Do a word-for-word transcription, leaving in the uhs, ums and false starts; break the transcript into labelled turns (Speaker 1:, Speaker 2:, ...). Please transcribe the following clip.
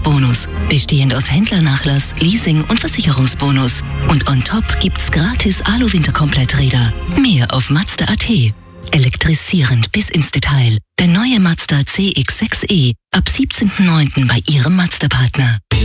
Speaker 1: Versicherungsbonus, bestehend aus Händlernachlass, Leasing und Versicherungsbonus. Und on top gibt's gratis Alu-Winterkompletträder. Mehr auf Mazda punkt at. Elektrisierend bis ins Detail. Der neue Mazda C X sechs e ab siebzehnten neunten bei Ihrem Mazda-Partner.